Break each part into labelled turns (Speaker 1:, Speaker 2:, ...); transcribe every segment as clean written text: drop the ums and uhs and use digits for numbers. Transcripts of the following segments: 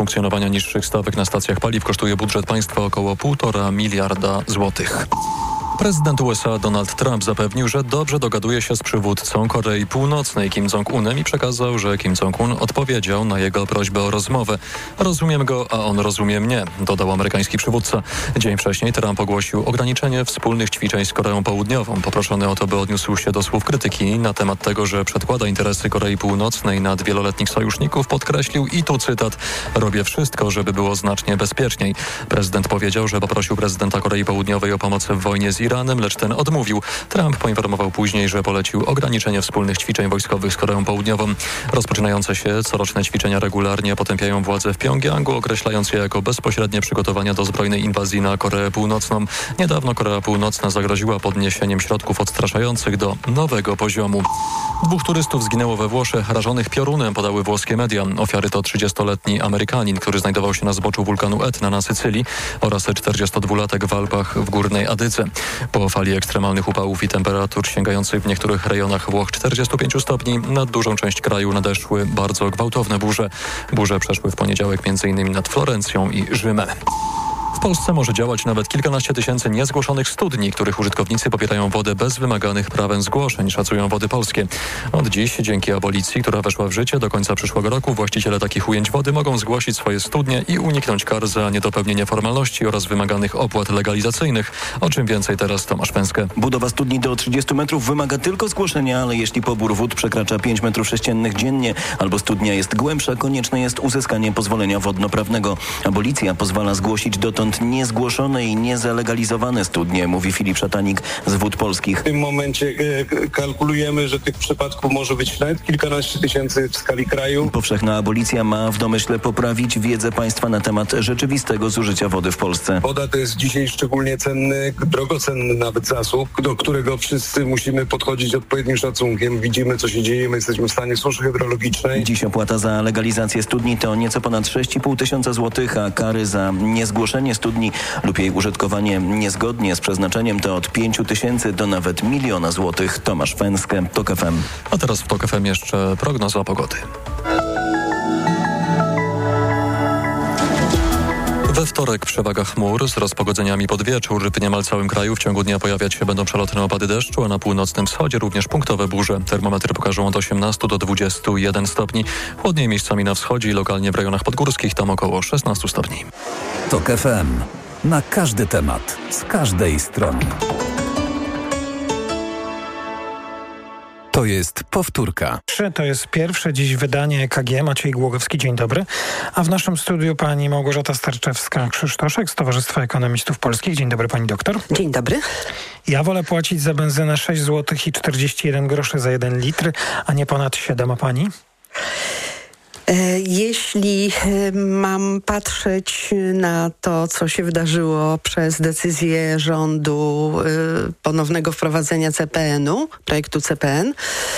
Speaker 1: funkcjonowania niższych stawek na stacjach paliw kosztuje budżet państwa około 1,5 miliarda złotych. Prezydent USA Donald Trump zapewnił, że dobrze dogaduje się z przywódcą Korei Północnej Kim Jong-unem i przekazał, że Kim Jong-un odpowiedział na jego prośbę o rozmowę. Rozumiem go, a on rozumie mnie, dodał amerykański przywódca. Dzień wcześniej Trump ogłosił ograniczenie wspólnych ćwiczeń z Koreą Południową. Poproszony o to, by odniósł się do słów krytyki na temat tego, że przedkłada interesy Korei Północnej nad wieloletnich sojuszników, podkreślił i tu cytat: robię wszystko, żeby było znacznie bezpieczniej. Prezydent powiedział, że poprosił prezydenta Korei Południowej o pomoc w wojnie z Iranem, lecz ten odmówił. Trump poinformował później, że polecił ograniczenie wspólnych ćwiczeń wojskowych z Koreą Południową. Rozpoczynające się coroczne ćwiczenia regularnie potępiają władze w Pjongjangu, określając je jako bezpośrednie przygotowania do zbrojnej inwazji na Koreę Północną. Niedawno Korea Północna zagroziła podniesieniem środków odstraszających do nowego poziomu. 2 turystów zginęło we Włoszech rażonych piorunem, podały włoskie media. Ofiary to 30-letni Amerykanin, który znajdował się na zboczu wulkanu Etna na Sycylii, oraz 42-latek w Alpach w Górnej Adyce. Po fali ekstremalnych upałów i temperatur sięgających w niektórych rejonach Włoch 45 stopni nad dużą część kraju nadeszły bardzo gwałtowne burze. Burze przeszły w poniedziałek m.in. nad Florencją i Rzymem. W Polsce może działać nawet kilkanaście tysięcy niezgłoszonych studni, których użytkownicy pobierają wodę bez wymaganych prawem zgłoszeń, szacują Wody Polskie. Od dziś, dzięki abolicji, która weszła w życie do końca przyszłego roku, właściciele takich ujęć wody mogą zgłosić swoje studnie i uniknąć kar za niedopełnienie formalności oraz wymaganych opłat legalizacyjnych. O czym więcej teraz Tomasz Pęskę.
Speaker 2: Budowa studni do 30 metrów wymaga tylko zgłoszenia, ale jeśli pobór wód przekracza 5 metrów sześciennych dziennie albo studnia jest głębsza, konieczne jest uzyskanie pozwolenia wodnoprawnego. Abolicja pozwala zgłosić dotąd niezgłoszone i niezalegalizowane studnie, mówi Filip Szatanik z Wód Polskich.
Speaker 3: W tym momencie kalkulujemy, że tych przypadków może być nawet kilkanaście tysięcy w skali kraju.
Speaker 2: Powszechna abolicja ma w domyśle poprawić wiedzę państwa na temat rzeczywistego zużycia wody w Polsce.
Speaker 3: Woda to jest dzisiaj szczególnie cenny, drogocenny nawet zasób, do którego wszyscy musimy podchodzić odpowiednim szacunkiem. Widzimy, co się dzieje, my jesteśmy w stanie suszy hydrologicznej.
Speaker 2: Dziś opłata za legalizację studni to nieco ponad 6,5 tysiąca złotych, a kary za niezgłoszenie studni lub jej użytkowanie niezgodnie z przeznaczeniem to od 5 tysięcy do nawet 1 miliona złotych. Tomasz Fęskę, TOK FM.
Speaker 1: A teraz w TOK FM jeszcze prognoza pogody. We wtorek przewaga chmur z rozpogodzeniami pod wieczór. W niemal całym kraju w ciągu dnia pojawiać się będą przelotne opady deszczu, a na północnym wschodzie również punktowe burze. Termometry pokażą od 18 do 21 stopni. Chłodniej miejscami na wschodzie i lokalnie w rejonach podgórskich, tam około 16 stopni.
Speaker 4: TOK FM. Na każdy temat, z każdej strony. To jest powtórka.
Speaker 5: To jest pierwsze dziś wydanie EKG. Maciej Głogowski, dzień dobry. A w naszym studiu pani Małgorzata Starczewska-Krzysztoszek z Towarzystwa Ekonomistów Polskich. Dzień dobry, pani doktor.
Speaker 6: Dzień dobry.
Speaker 5: Ja wolę płacić za benzynę 6 zł i 41 groszy za 1 litr, a nie ponad 7, a pani?
Speaker 6: Jeśli mam patrzeć na to, co się wydarzyło przez decyzję rządu ponownego wprowadzenia CPN-u, projektu CPN,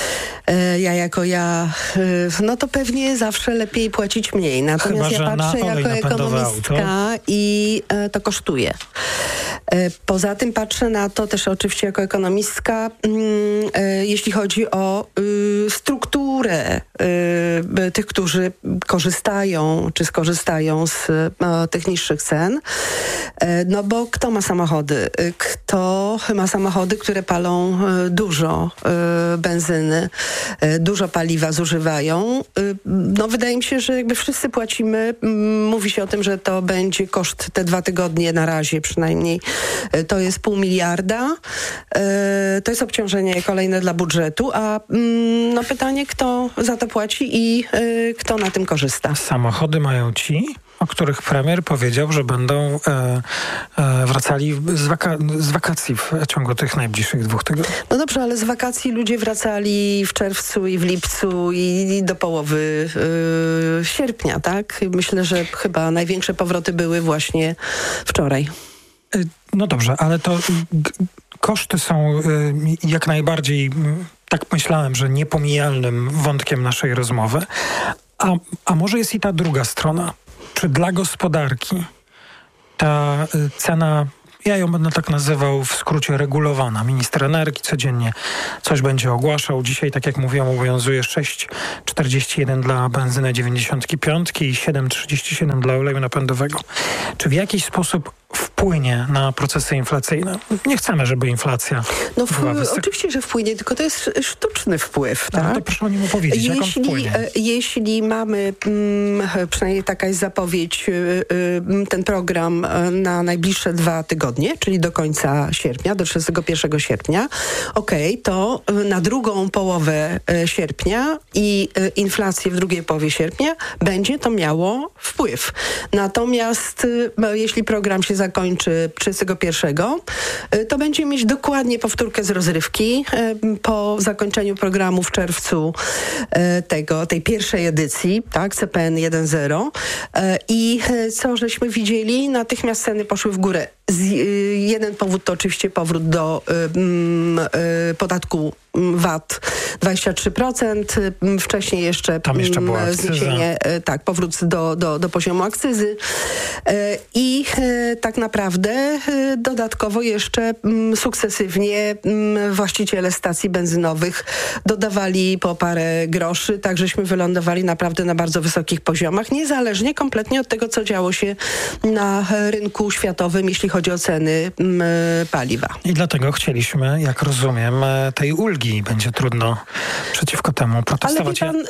Speaker 6: no to pewnie zawsze lepiej płacić mniej. Natomiast
Speaker 5: Chyba,
Speaker 6: ja patrzę jako ekonomistka i to kosztuje. Poza tym patrzę na to też oczywiście jako ekonomistka, jeśli chodzi o strukturę tych, którzy korzystają czy skorzystają z tych niższych cen. No bo kto ma samochody? Kto ma samochody, które palą dużo benzyny, dużo paliwa zużywają? No wydaje mi się, że jakby wszyscy płacimy. Mówi się o tym, że to będzie koszt te 2 tygodnie na razie przynajmniej. To jest 0,5 miliarda. To jest obciążenie kolejne dla budżetu, a no pytanie, kto za to płaci i kto na tym korzysta.
Speaker 5: Samochody mają ci, o których premier powiedział, że będą wracali z wakacji w ciągu tych najbliższych 2 tygodni.
Speaker 6: No dobrze, ale z wakacji ludzie wracali w czerwcu i w lipcu i do połowy sierpnia, tak? Myślę, że chyba największe powroty były właśnie wczoraj.
Speaker 5: No dobrze, ale to koszty są jak najbardziej, tak myślałem, że niepomijalnym wątkiem naszej rozmowy. A może jest i ta druga strona? Czy dla gospodarki ta cena Ja ją będę tak nazywał w skrócie regulowana. Minister energii codziennie coś będzie ogłaszał. Dzisiaj, tak jak mówiłem, obowiązuje 6,41 dla benzyny 95 i 7,37 dla oleju napędowego. Czy w jakiś sposób wpłynie na procesy inflacyjne? Nie chcemy, żeby inflacja była wysoka.
Speaker 6: Oczywiście, że wpłynie, tylko to jest sztuczny wpływ. Tak?
Speaker 5: No to proszę o nim opowiedzieć, jak on wpłynie.
Speaker 6: Jeśli mamy, przynajmniej taka jest zapowiedź, ten program na najbliższe 2 tygodnie, czyli do końca sierpnia, do 31 sierpnia, to na drugą połowę sierpnia i inflację w drugiej połowie sierpnia będzie to miało wpływ. Natomiast jeśli program się zakończy 31, to będzie mieć dokładnie powtórkę z rozrywki po zakończeniu programu w czerwcu tej pierwszej edycji, tak, CPN 1.0 i co żeśmy widzieli, natychmiast ceny poszły w górę. Jeden powód to oczywiście powrót do podatku VAT 23%, wcześniej jeszcze zniesienie, powrót do poziomu akcyzy i tak naprawdę dodatkowo jeszcze sukcesywnie właściciele stacji benzynowych dodawali po parę groszy, tak żeśmy wylądowali naprawdę na bardzo wysokich poziomach, niezależnie kompletnie od tego, co działo się na rynku światowym, jeśli chodzi o ceny paliwa.
Speaker 5: I dlatego chcieliśmy, jak rozumiem, tej ulgi. Będzie trudno przeciwko temu protestować.
Speaker 6: Ale wie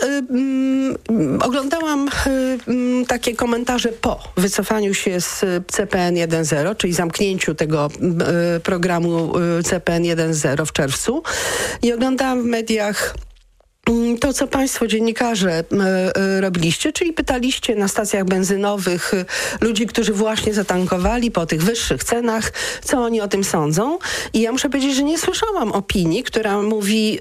Speaker 6: pan, oglądałam takie komentarze po wycofaniu się z CPN 1.0, czyli zamknięciu tego programu CPN 1.0 w czerwcu i oglądałam w mediach to, co państwo dziennikarze robiliście, czyli pytaliście na stacjach benzynowych ludzi, którzy właśnie zatankowali po tych wyższych cenach, co oni o tym sądzą. I ja muszę powiedzieć, że nie słyszałam opinii, która mówi,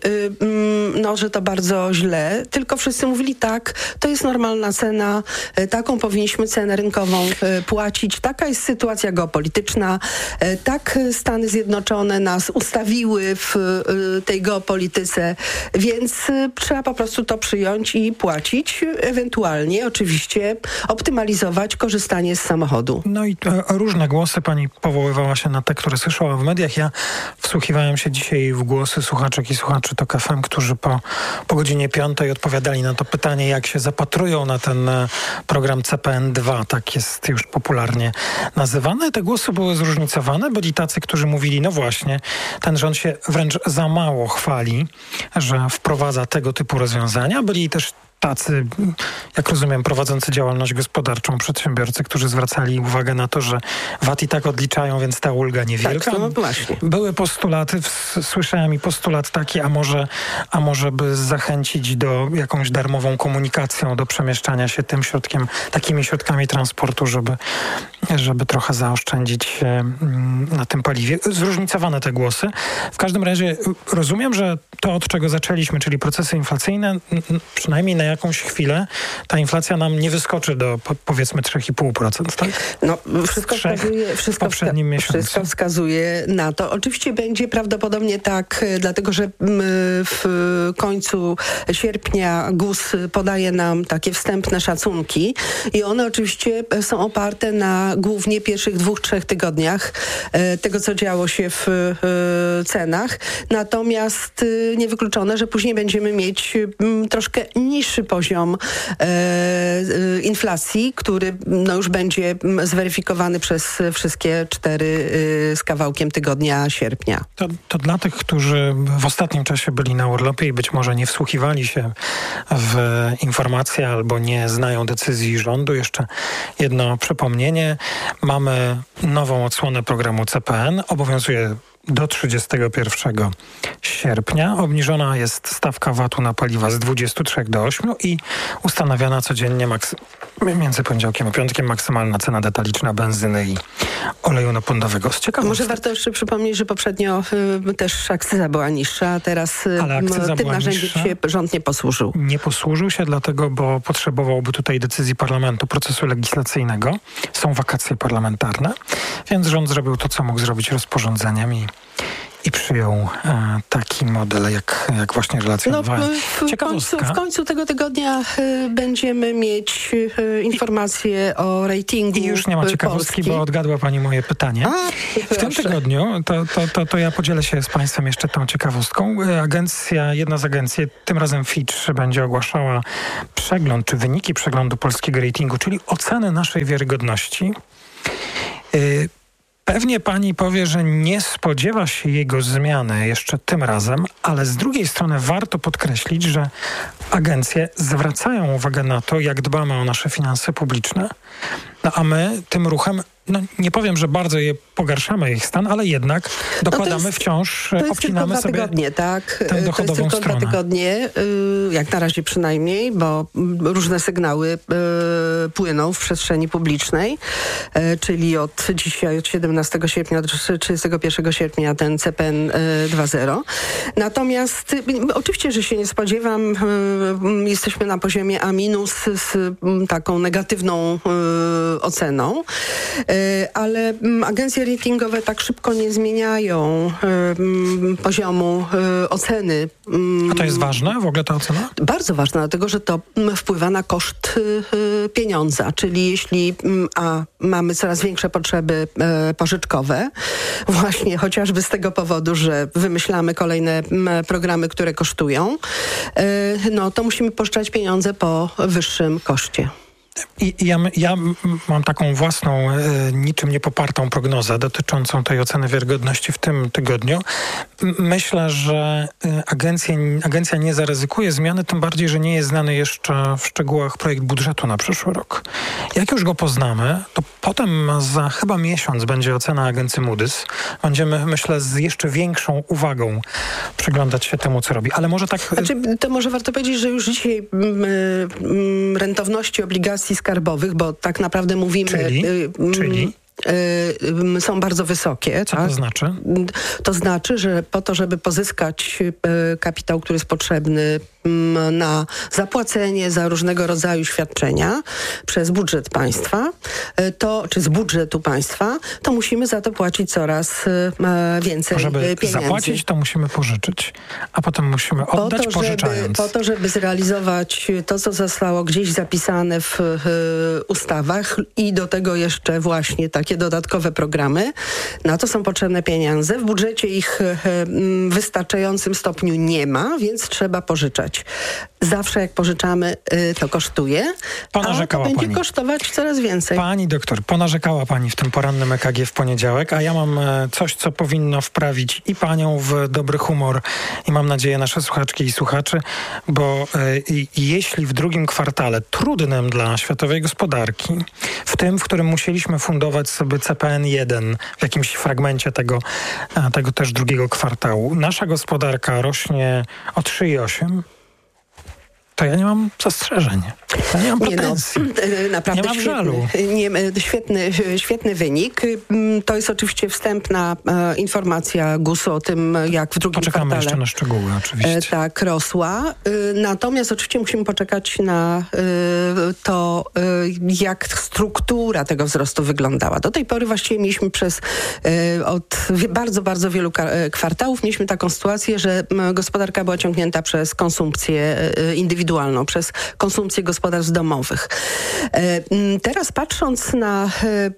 Speaker 6: że to bardzo źle, tylko wszyscy mówili tak, to jest normalna cena, taką powinniśmy cenę rynkową płacić, taka jest sytuacja geopolityczna, tak Stany Zjednoczone nas ustawiły w tej geopolityce, więc trzeba po prostu to przyjąć i płacić, ewentualnie oczywiście optymalizować korzystanie z samochodu.
Speaker 5: No i różne głosy, pani powoływała się na te, które słyszała w mediach. Ja wsłuchiwałem się dzisiaj w głosy słuchaczek i słuchaczy TOK FM, którzy po godzinie 5 odpowiadali na to pytanie, jak się zapatrują na ten program CPN2, tak jest już popularnie nazywany. Te głosy były zróżnicowane. Byli tacy, którzy mówili, no właśnie, ten rząd się wręcz za mało chwali, że wprowadza tego typu rozwiązania. Byli też tacy, jak rozumiem, prowadzący działalność gospodarczą przedsiębiorcy, którzy zwracali uwagę na to, że VAT i tak odliczają, więc ta ulga niewielka.
Speaker 6: Tak, no właśnie.
Speaker 5: Były postulaty, słyszałem i postulat taki, a może by zachęcić do jakąś darmową komunikacją, do przemieszczania się takimi środkami transportu, żeby trochę zaoszczędzić na tym paliwie. Zróżnicowane te głosy. W każdym razie rozumiem, że to, od czego zaczęliśmy, czyli procesy inflacyjne, przynajmniej na jakąś chwilę ta inflacja nam nie wyskoczy do powiedzmy 3,5%, tak?
Speaker 6: No, wszystko wskazuje na to. Oczywiście będzie prawdopodobnie tak, dlatego że w końcu sierpnia GUS podaje nam takie wstępne szacunki i one oczywiście są oparte na głównie pierwszych 2-3 tygodniach tego, co działo się w cenach. Natomiast niewykluczone, że później będziemy mieć troszkę niższy poziom inflacji, który już będzie zweryfikowany przez wszystkie 4 z kawałkiem tygodnia sierpnia.
Speaker 5: To dla tych, którzy w ostatnim czasie byli na urlopie i być może nie wsłuchiwali się w informacje albo nie znają decyzji rządu, jeszcze jedno przypomnienie. Mamy nową odsłonę programu CPN. Obowiązuje do 31 sierpnia. Obniżona jest stawka VAT-u na paliwa z 23 do 8 i ustanawiana codziennie między poniedziałkiem a piątkiem maksymalna cena detaliczna benzyny i oleju napędowego. Z ciekawości.
Speaker 6: Może warto jeszcze przypomnieć, że poprzednio też akcyza była niższa, a teraz tym narzędziem się rząd nie posłużył. Nie
Speaker 5: posłużył się dlatego, bo potrzebowałby tutaj decyzji parlamentu, procesu legislacyjnego. Są wakacje parlamentarne, więc rząd zrobił to, co mógł zrobić rozporządzeniem i przyjął taki model, jak właśnie relacjonowałem.
Speaker 6: W końcu tego tygodnia będziemy mieć informacje o ratingu
Speaker 5: i już nie ma ciekawostki,
Speaker 6: Polski.
Speaker 5: Bo odgadła pani moje pytanie. W tym tygodniu, to ja podzielę się z państwem jeszcze tą ciekawostką. Jedna z agencji, tym razem Fitch, będzie ogłaszała przegląd, czy wyniki przeglądu polskiego ratingu, czyli ocenę naszej wiarygodności. Pewnie pani powie, że nie spodziewa się jego zmiany jeszcze tym razem, ale z drugiej strony warto podkreślić, że agencje zwracają uwagę na to, jak dbamy o nasze finanse publiczne, a my tym ruchem, nie powiem, że bardzo pogarszamy ich stan, ale jednak dokładamy wciąż, obcinamy sobie
Speaker 6: tygodnie, tak?
Speaker 5: tę dochodową
Speaker 6: to jest tylko
Speaker 5: stronę.
Speaker 6: 2 tygodnie, jak na razie przynajmniej, bo różne sygnały płyną w przestrzeni publicznej, czyli od dzisiaj, od 17 sierpnia do 31 sierpnia ten CPN 2.0. Natomiast oczywiście, że się nie spodziewam, jesteśmy na poziomie A- z taką negatywną oceną, ale agencje ratingowe tak szybko nie zmieniają poziomu oceny.
Speaker 5: A to jest ważne w ogóle ta ocena?
Speaker 6: Bardzo ważne, dlatego że to wpływa na koszt pieniądza, czyli jeśli mamy coraz większe potrzeby pożyczkowe, właśnie chociażby z tego powodu, że wymyślamy kolejne programy, które kosztują, to musimy pożyczać pieniądze po wyższym koszcie.
Speaker 5: Ja mam taką własną, niczym nie popartą prognozę dotyczącą tej oceny wiarygodności w tym tygodniu. Myślę, że agencja nie zaryzykuje zmiany, tym bardziej, że nie jest znany jeszcze w szczegółach projekt budżetu na przyszły rok. Jak już go poznamy, to potem za chyba miesiąc będzie ocena agencji Moody's. Będziemy, myślę, z jeszcze większą uwagą przyglądać się temu, co robi. Ale może tak...
Speaker 6: To może warto powiedzieć, że już dzisiaj rentowności obligacji skarbowych, bo tak naprawdę mówimy...
Speaker 5: Czyli?
Speaker 6: Są bardzo wysokie.
Speaker 5: Co to znaczy?
Speaker 6: To znaczy, że po to, żeby pozyskać kapitał, który jest potrzebny na zapłacenie za różnego rodzaju świadczenia przez budżet państwa, czy z budżetu państwa, to musimy za to płacić coraz więcej pieniędzy.
Speaker 5: Żeby zapłacić, to musimy pożyczyć, a potem musimy oddać pożyczając.
Speaker 6: Po to, żeby zrealizować to, co zostało gdzieś zapisane w ustawach i do tego jeszcze właśnie takie dodatkowe programy, na to są potrzebne pieniądze. W budżecie ich w wystarczającym stopniu nie ma, więc trzeba pożyczać. Zawsze jak pożyczamy, to kosztuje, a to będzie kosztować coraz więcej.
Speaker 5: Pani doktor, ponarzekała pani w tym porannym EKG w poniedziałek, a ja mam coś, co powinno wprawić i panią w dobry humor i mam nadzieję nasze słuchaczki i słuchaczy, bo jeśli w drugim kwartale trudnym dla światowej gospodarki, w tym, w którym musieliśmy fundować sobie CPN 1 w jakimś fragmencie tego też drugiego kwartału, nasza gospodarka rośnie o 3,8%, to ja nie mam zastrzeżeń. Ja nie mam pretensji.
Speaker 6: Naprawdę
Speaker 5: nie mam żalu.
Speaker 6: Świetny wynik. To jest oczywiście wstępna informacja GUS-u o tym, jak w drugim
Speaker 5: Poczekamy
Speaker 6: kwartale
Speaker 5: jeszcze na szczegóły, oczywiście.
Speaker 6: Tak, rosła. Natomiast oczywiście musimy poczekać na to, jak struktura tego wzrostu wyglądała. Do tej pory właściwie mieliśmy od bardzo, bardzo wielu kwartałów mieliśmy taką sytuację, że gospodarka była ciągnięta przez konsumpcję indywidualną, przez konsumpcję gospodarstw domowych. Teraz patrząc na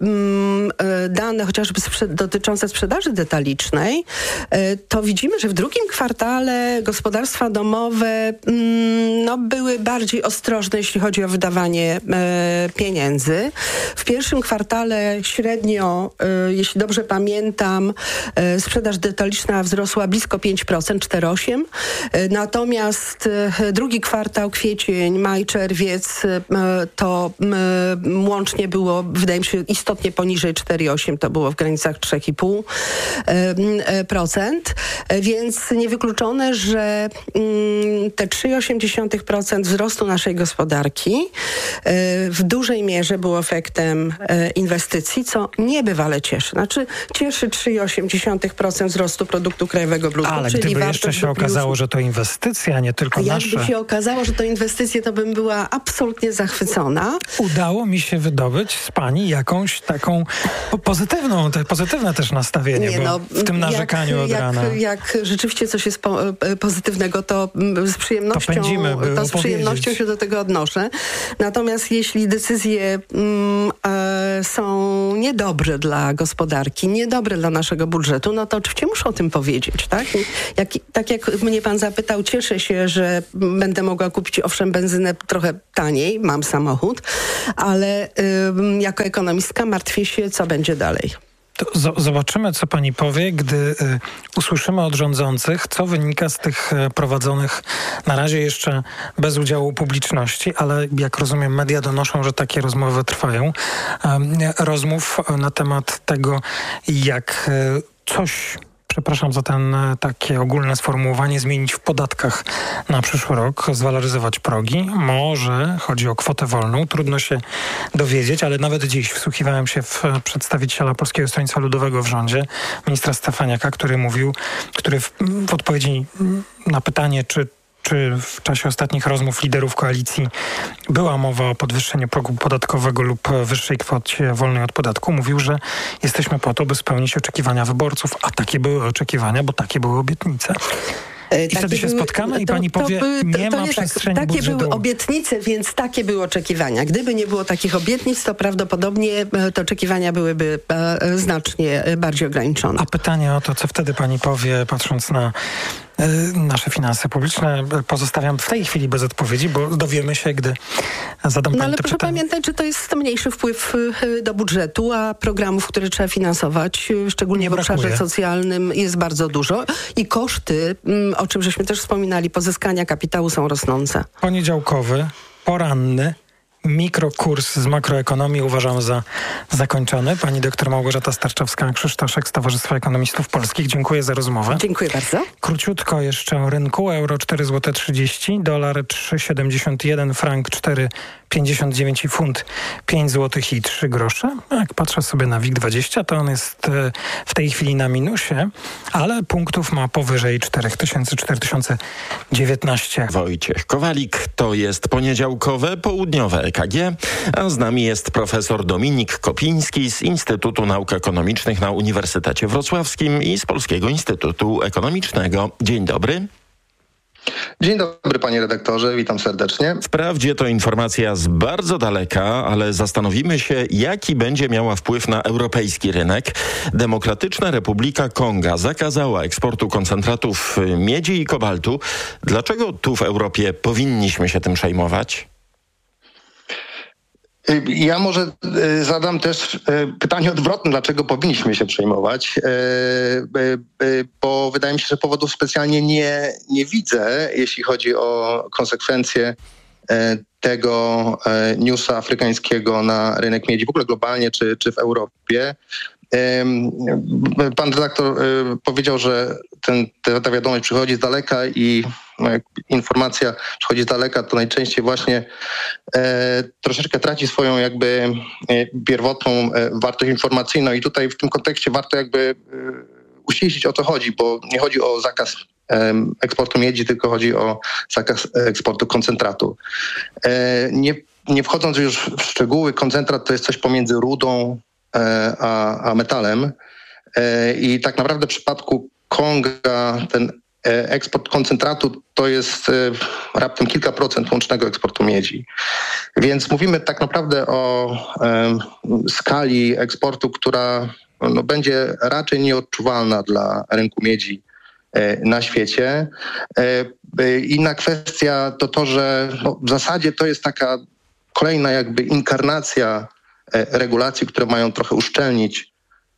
Speaker 6: dane chociażby dotyczące sprzedaży detalicznej, to widzimy, że w drugim kwartale gospodarstwa domowe były bardziej ostrożne, jeśli chodzi o wydawanie pieniędzy. W pierwszym kwartale średnio, jeśli dobrze pamiętam, sprzedaż detaliczna wzrosła blisko 5%, 4,8%. Natomiast drugi kwartał, kwiecień, maj, czerwiec, to łącznie było, wydaje mi się, istotnie poniżej 4,8%, to było w granicach 3,5%, więc niewykluczone, że te 3,8% wzrostu naszej gospodarki w dużej mierze było efektem inwestycji, co niebywale cieszy. Znaczy cieszy 3,8% wzrostu produktu krajowego brutto,
Speaker 5: ale
Speaker 6: czyli
Speaker 5: gdyby jeszcze się okazało, że to inwestycja, nie tylko nasze.
Speaker 6: Jakby się okazało, że że to inwestycje, to bym była absolutnie zachwycona.
Speaker 5: Udało mi się wydobyć z pani jakąś taką pozytywne też nastawienie, w tym narzekaniu od rana.
Speaker 6: Jak rzeczywiście coś jest pozytywnego, to z przyjemnością się do tego odnoszę. Natomiast jeśli decyzje są niedobre dla gospodarki, niedobre dla naszego budżetu, no to oczywiście muszę o tym powiedzieć, tak? Tak jak mnie pan zapytał, cieszę się, że będę mogła kupić owszem benzynę trochę taniej, mam samochód, ale jako ekonomistka martwię się, co będzie dalej.
Speaker 5: Zobaczymy, co pani powie, gdy usłyszymy od rządzących, co wynika z tych prowadzonych na razie jeszcze bez udziału publiczności, ale jak rozumiem, media donoszą, że takie rozmowy trwają. Rozmów na temat tego, jak coś, przepraszam za takie ogólne sformułowanie, zmienić w podatkach na przyszły rok, zwaloryzować progi. Może chodzi o kwotę wolną, trudno się dowiedzieć, ale nawet dziś wsłuchiwałem się w przedstawiciela Polskiego Stronnictwa Ludowego w rządzie, ministra Stefaniaka, który w odpowiedzi na pytanie, czy w czasie ostatnich rozmów liderów koalicji była mowa o podwyższeniu progu podatkowego lub wyższej kwocie wolnej od podatku, mówił, że jesteśmy po to, by spełnić oczekiwania wyborców, a takie były oczekiwania, bo takie były obietnice. I wtedy się spotkamy i pani powie, nie ma przestrzeni
Speaker 6: takie
Speaker 5: budżetu.
Speaker 6: Były obietnice, więc takie były oczekiwania. Gdyby nie było takich obietnic, to prawdopodobnie te oczekiwania byłyby znacznie bardziej ograniczone.
Speaker 5: A pytanie o to, co wtedy pani powie, patrząc na nasze finanse publiczne, pozostawiam w tej chwili bez odpowiedzi, bo dowiemy się, gdy zadam pani
Speaker 6: ale
Speaker 5: to
Speaker 6: proszę
Speaker 5: pytanie.
Speaker 6: pamiętać, że to jest mniejszy wpływ do budżetu, a programów, które trzeba finansować, szczególnie w obszarze socjalnym, jest bardzo dużo i koszty, o czym żeśmy też wspominali, pozyskania kapitału są rosnące.
Speaker 5: Poniedziałkowy, poranny mikrokurs z makroekonomii uważam za zakończony. Pani doktor Małgorzata Starczewska-Krzysztoszek z Towarzystwa Ekonomistów Polskich. Dziękuję za rozmowę.
Speaker 6: Dziękuję bardzo.
Speaker 5: Króciutko jeszcze o rynku. Euro 4,30 zł, dolar 3,71, frank 4,59 i funt 5 zł i 3 grosze. Jak patrzę sobie na WIG20, to on jest w tej chwili na minusie, ale punktów ma powyżej 4019.
Speaker 7: Wojciech Kowalik, to jest poniedziałkowe, południowe EKG, a z nami jest profesor Dominik Kopiński z Instytutu Nauk Ekonomicznych na Uniwersytecie Wrocławskim i z Polskiego Instytutu Ekonomicznego. Dzień dobry.
Speaker 8: Dzień dobry, panie redaktorze, witam serdecznie.
Speaker 7: Wprawdzie to informacja z bardzo daleka, ale zastanowimy się, jaki będzie miała wpływ na europejski rynek. Demokratyczna Republika Konga zakazała eksportu koncentratów miedzi i kobaltu. Dlaczego tu w Europie powinniśmy się tym przejmować?
Speaker 8: Ja może zadam też pytanie odwrotne, dlaczego powinniśmy się przejmować, bo wydaje mi się, że powodów specjalnie nie widzę, jeśli chodzi o konsekwencje tego newsa afrykańskiego na rynek miedzi, w ogóle globalnie czy w Europie. Pan redaktor powiedział, że ta wiadomość przychodzi z daleka i informacja przychodzi z daleka, to najczęściej właśnie troszeczkę traci swoją jakby pierwotną wartość informacyjną i tutaj w tym kontekście warto jakby uściślić, o co chodzi, bo nie chodzi o zakaz eksportu miedzi, tylko chodzi o zakaz eksportu koncentratu. Nie wchodząc już w szczegóły, koncentrat to jest coś pomiędzy rudą a metalem i tak naprawdę w przypadku Konga ten eksport koncentratu to jest raptem kilka procent łącznego eksportu miedzi. Więc mówimy tak naprawdę o skali eksportu, która będzie raczej nieodczuwalna dla rynku miedzi na świecie. Inna kwestia to że w zasadzie to jest taka kolejna jakby inkarnacja regulacji, które mają trochę uszczelnić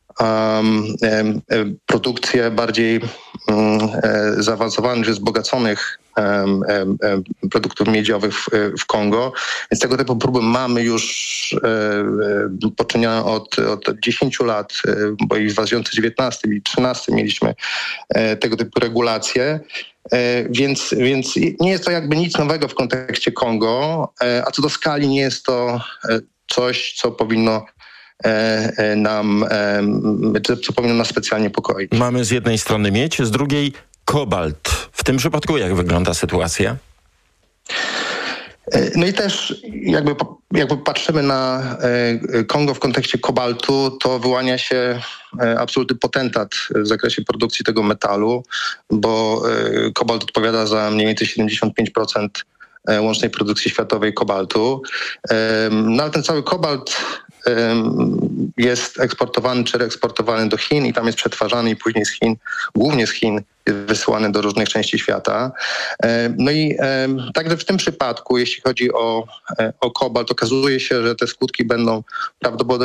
Speaker 8: produkcję bardziej zaawansowanych, wzbogaconych produktów miedziowych w Kongo. Więc tego typu próby mamy już poczynione od 10 lat, bo i w 2019 i 2013 mieliśmy tego typu regulacje. Więc nie jest to jakby nic nowego w kontekście Kongo, a co do skali nie jest to coś, co powinno nas specjalnie niepokoić.
Speaker 7: Mamy z jednej strony miedź, z drugiej kobalt. W tym przypadku jak wygląda sytuacja?
Speaker 8: No i też jakby patrzymy na Kongo w kontekście kobaltu, to wyłania się absolutny potentat w zakresie produkcji tego metalu, bo kobalt odpowiada za mniej więcej 75% łącznej produkcji światowej kobaltu. No ale ten cały kobalt jest eksportowany czy reeksportowany do Chin i tam jest przetwarzany i później z Chin, głównie z Chin, jest wysyłany do różnych części świata. No i także w tym przypadku, jeśli chodzi o kobalt, okazuje się, że te skutki będą prawdopodobnie